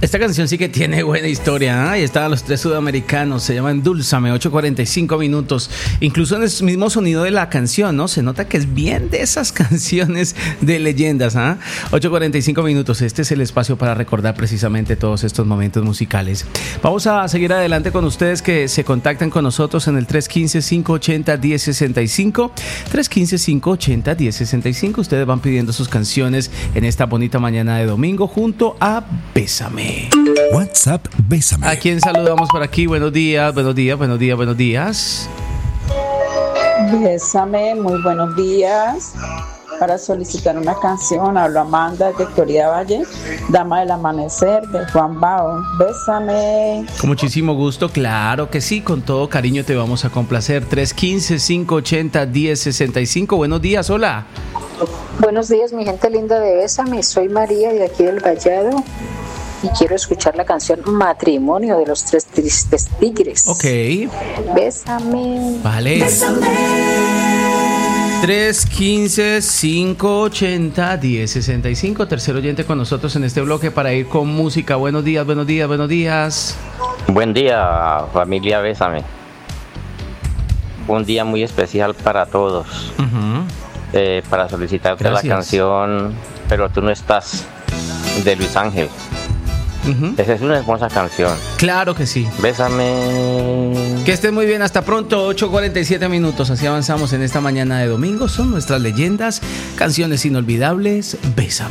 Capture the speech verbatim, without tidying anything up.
Esta canción sí que tiene buena historia, ¿eh? Ahí estaban los tres sudamericanos, se llaman Endulzame, ocho cuarenta y cinco minutos. Incluso en el mismo sonido de la canción, ¿no? Se nota que es bien de esas canciones de leyendas, ¿ah? ¿eh? ocho cuarenta y cinco minutos, este es el espacio para recordar precisamente todos estos momentos musicales. Vamos a seguir adelante con ustedes que se contactan con nosotros en el tres uno cinco, cinco ocho cero, uno cero seis cinco. tres uno cinco, cinco ocho cero, uno cero seis cinco. Ustedes van pidiendo sus canciones en esta bonita mañana de domingo junto a Bésame. WhatsApp Bésame. ¿A quién saludamos por aquí? Buenos días, buenos días, buenos días, buenos días. Bésame, muy buenos días. Para solicitar una canción, hablo Amanda de Florida Valle, Dama del Amanecer de Juan Bao. Bésame. Con muchísimo gusto, claro que sí, con todo cariño te vamos a complacer. tres uno cinco, cinco ocho cero, uno cero seis cinco. Buenos días, hola. Buenos días, mi gente linda de Bésame. Soy María de aquí del Vallado y quiero escuchar la canción Matrimonio de los Tres Tristes Tigres. Ok. Bésame. Vale. Bésame. tres uno cinco, cinco ocho cero, uno cero seis cinco. Tercer oyente con nosotros en este bloque para ir con música. Buenos días, buenos días, buenos días. Buen día, familia Bésame. Un día muy especial para todos. Uh-huh. eh, Para solicitarte Gracias. La canción Pero tú no estás, de Luis Ángel. Uh-huh. Esa es una hermosa canción. Claro que sí. Bésame. Que estén muy bien, hasta pronto. Ocho cuarenta y siete minutos, así avanzamos en esta mañana de domingo. Son nuestras leyendas, canciones inolvidables. Bésame.